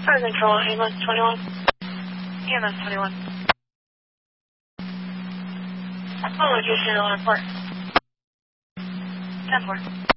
Fire control, EMS 21. EMS 21. What location on report? 10-4.